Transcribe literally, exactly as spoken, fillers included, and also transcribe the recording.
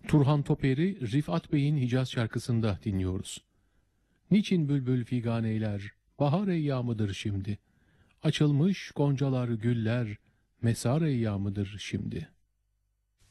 Turhan Toperi, Rifat Bey'in Hicaz şarkısında dinliyoruz. Niçin bülbül figan eyler, bahar eyyamıdır şimdi. Açılmış goncalar güller, mesar eyyamıdır şimdi.